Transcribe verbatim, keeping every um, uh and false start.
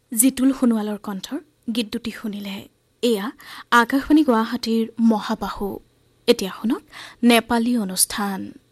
জিতুল সোণোৱালৰ কণ্ঠৰ গীত দুটি শুনিলে। এয়া আকাশবাণী গুৱাহাটীৰ মহাবাহু। এতিয়া শুনক নেপালী অনুষ্ঠান।